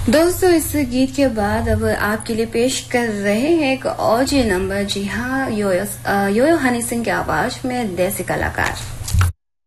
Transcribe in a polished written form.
दोस्तों, इस गीत के बाद अब आपके लिए पेश कर रहे हैं एक और जी नंबर। जी हाँ, योयो हनी सिंह की आवाज में देसी कलाकार।